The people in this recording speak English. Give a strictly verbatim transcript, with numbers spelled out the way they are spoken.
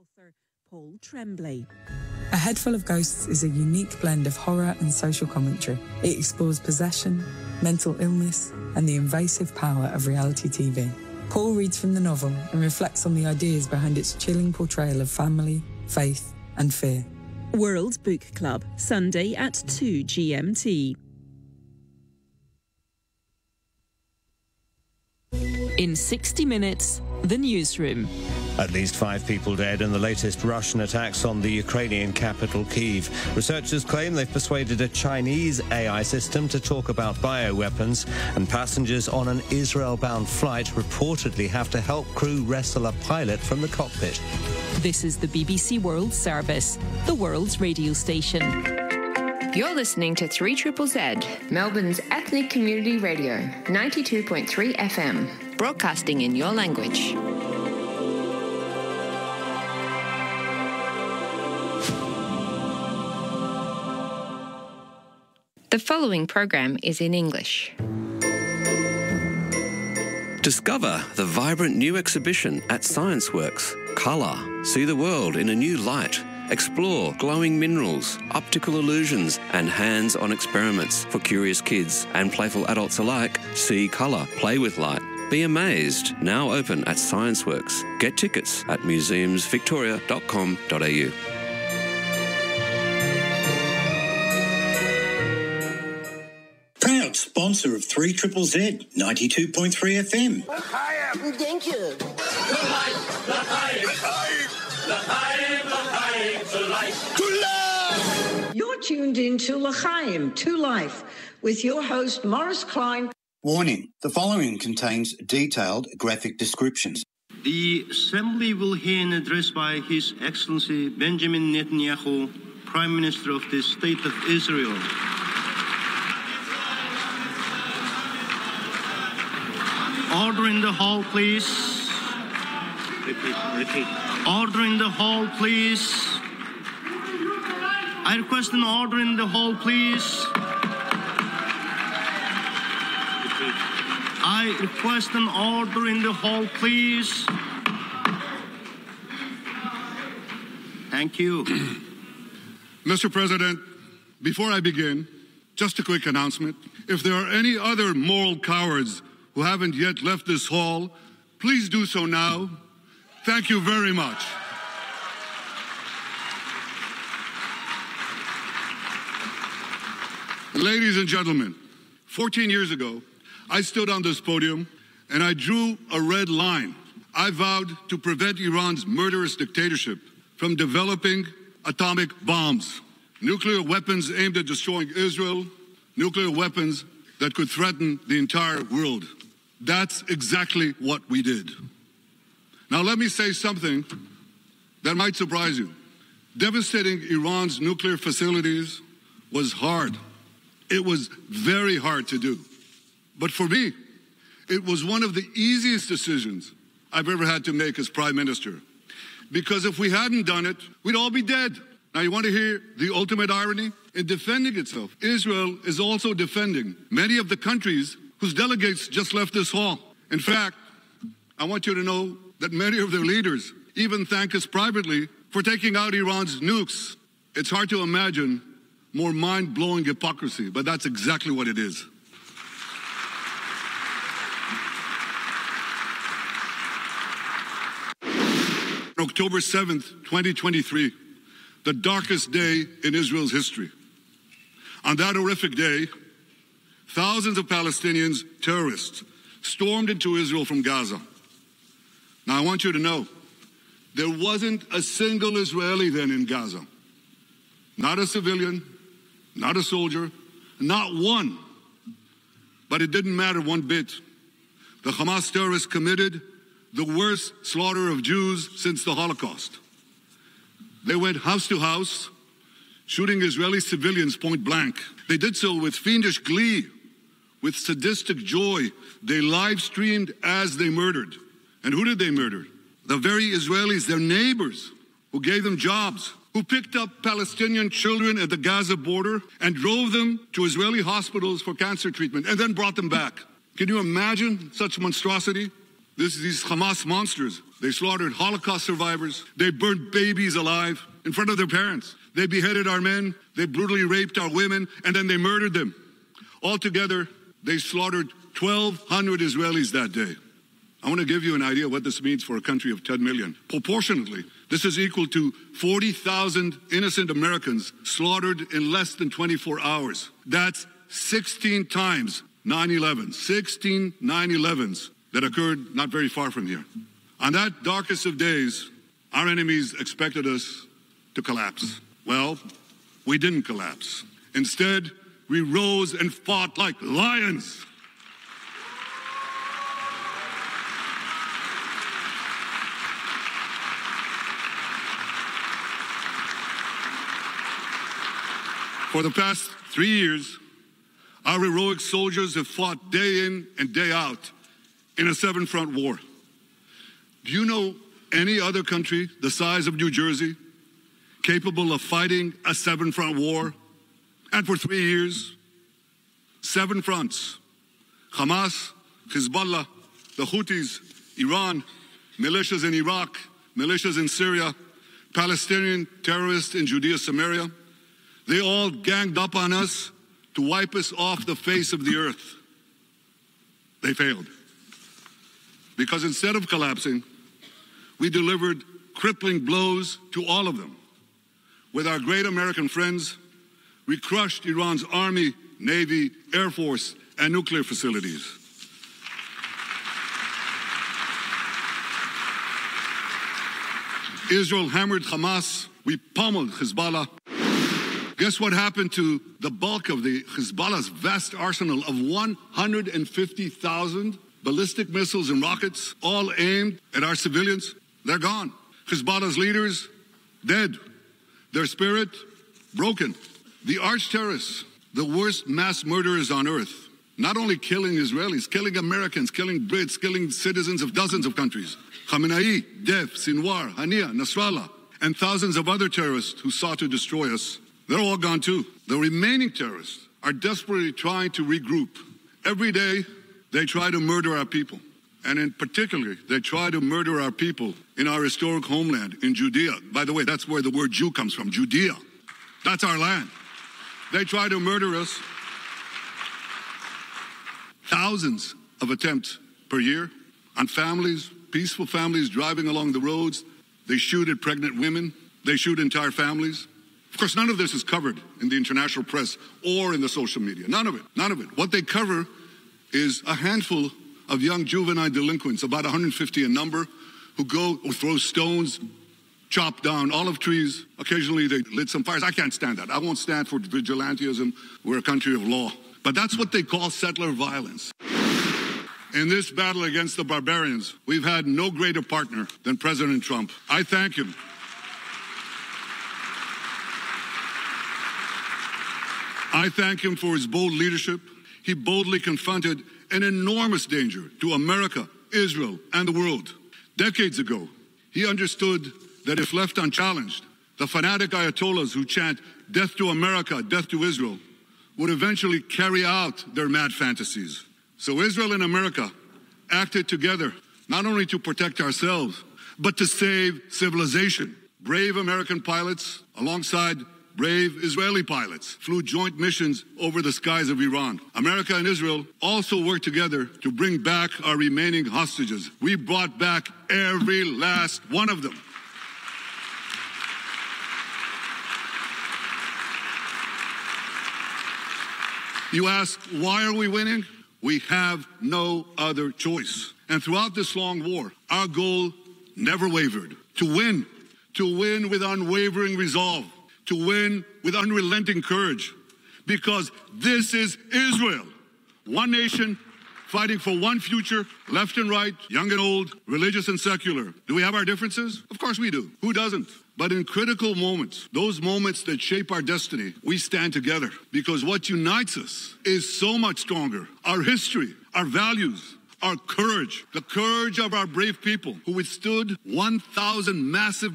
author Paul Tremblay. A Head Full of Ghosts is a unique blend of horror and social commentary. It explores possession, mental illness, and the invasive power of reality T V. Paul reads from the novel and reflects on the ideas behind its chilling portrayal of family, faith, and fear. World Book Club, Sunday at two G M T. In sixty minutes, the newsroom. At least five people dead in the latest Russian attacks on the Ukrainian capital, Kyiv. Researchers claim they've persuaded a Chinese A I system to talk about bioweapons, and passengers on an Israel-bound flight reportedly have to help crew wrestle a pilot from the cockpit. This is the B B C World Service, the world's radio station. You're listening to three triple Z, Melbourne's ethnic community radio, ninety-two point three F M, broadcasting in your language. The following program is in English. Discover the vibrant new exhibition at ScienceWorks. Colour. See the world in a new light. Explore glowing minerals, optical illusions, and hands-on experiments for curious kids and playful adults alike. See colour, play with light. Be amazed. Now open at ScienceWorks. Get tickets at museums victoria dot com dot a u. Proud sponsor of three triple Z, ninety-two point three F M. Thank you. You're tuned in to L'chaim, to life, with your host Morris Klein. Warning, the following contains detailed graphic descriptions. The Assembly will hear an address by His Excellency Benjamin Netanyahu, Prime Minister of the State of Israel. Order in the hall, please. Repeat, repeat. Order in the hall, please. I request an order in the hall, please. Repeat. I request an order in the hall, please. Thank you. Mister President, before I begin, just a quick announcement. If there are any other moral cowards who haven't yet left this hall, please do so now. Thank you very much. Ladies and gentlemen, fourteen years ago, I stood on this podium and I drew a red line. I vowed to prevent Iran's murderous dictatorship from developing atomic bombs, nuclear weapons aimed at destroying Israel, nuclear weapons that could threaten the entire world. That's exactly what we did. Now let me say something that might surprise you. Devastating Iran's nuclear facilities was hard. It was very hard to do. But for me, it was one of the easiest decisions I've ever had to make as Prime Minister. Because if we hadn't done it, we'd all be dead. Now you want to hear the ultimate irony? In defending itself, Israel is also defending many of the countries whose delegates just left this hall. In fact, I want you to know that many of their leaders even thank us privately for taking out Iran's nukes. It's hard to imagine more mind-blowing hypocrisy, but that's exactly what it is. October seventh, twenty twenty-three, the darkest day in Israel's history. On that horrific day, thousands of Palestinians, terrorists, stormed into Israel from Gaza. Now, I want you to know, there wasn't a single Israeli then in Gaza. Not a civilian, not a soldier, not one. But it didn't matter one bit. The Hamas terrorists committed the worst slaughter of Jews since the Holocaust. They went house to house, shooting Israeli civilians point blank. They did so with fiendish glee, with sadistic joy. They live-streamed as they murdered. And who did they murder? The very Israelis, their neighbors, who gave them jobs, who picked up Palestinian children at the Gaza border and drove them to Israeli hospitals for cancer treatment and then brought them back. Can you imagine such monstrosity? This, these Hamas monsters They slaughtered Holocaust survivors. They burned babies alive in front of their parents. They beheaded our men. They brutally raped our women, and then they murdered them. Altogether, they slaughtered twelve hundred Israelis that day. I want to give you an idea of what this means for a country of ten million. Proportionately, this is equal to forty thousand innocent Americans slaughtered in less than twenty-four hours. That's sixteen times nine eleven, sixteen nine elevens that occurred not very far from here. On that darkest of days, our enemies expected us to collapse. Well, we didn't collapse. Instead, we rose and fought like lions. For the past three years, our heroic soldiers have fought day in and day out in a seven-front war. Do you know any other country the size of New Jersey capable of fighting a seven-front war? And for three years, seven fronts: Hamas, Hezbollah, the Houthis, Iran, militias in Iraq, militias in Syria, Palestinian terrorists in Judea, Samaria. They all ganged up on us to wipe us off the face of the earth. They failed. Because instead of collapsing, we delivered crippling blows to all of them. With our great American friends, we crushed Iran's army, navy, air force, and nuclear facilities. Israel hammered Hamas. We pummeled Hezbollah. Guess what happened to the bulk of the Hezbollah's vast arsenal of one hundred fifty thousand ballistic missiles and rockets, all aimed at our civilians? They're gone. Hezbollah's leaders, dead. Their spirit, broken. The arch-terrorists, the worst mass murderers on earth, not only killing Israelis, killing Americans, killing Brits, killing citizens of dozens of countries. Khamenei, Deif, Sinwar, Hania, Nasrallah, and thousands of other terrorists who sought to destroy us. They're all gone too. The remaining terrorists are desperately trying to regroup. Every day, they try to murder our people. And in particular, they try to murder our people in our historic homeland, in Judea. By the way, that's where the word Jew comes from, Judea. That's our land. They try to murder us. Thousands of attempts per year on families, peaceful families driving along the roads. They shoot at pregnant women. They shoot entire families. Of course, none of this is covered in the international press or in the social media. None of it. None of it. What they cover is a handful of young juvenile delinquents, about one hundred fifty in number, who go who throw stones, chop down olive trees. Occasionally they lit some fires. I can't stand that. I won't stand for vigilantism. We're a country of law. But that's what they call settler violence. In this battle against the barbarians, we've had no greater partner than President Trump. I thank him. I thank him for his bold leadership. He boldly confronted an enormous danger to America, Israel, and the world. Decades ago, he understood that if left unchallenged, the fanatic Ayatollahs who chant death to America, death to Israel, would eventually carry out their mad fantasies. So Israel and America acted together, not only to protect ourselves, but to save civilization. Brave American pilots, alongside brave Israeli pilots, flew joint missions over the skies of Iran. America and Israel also worked together to bring back our remaining hostages. We brought back every last one of them. You ask, why are we winning? We have no other choice. And throughout this long war, our goal never wavered. To win. To win with unwavering resolve. To win with unrelenting courage. Because this is Israel. One nation fighting for one future, left and right, young and old, religious and secular. Do we have our differences? Of course we do. Who doesn't? But in critical moments, those moments that shape our destiny, we stand together. Because what unites us is so much stronger. Our history, our values, our courage, the courage of our brave people who withstood one thousand massive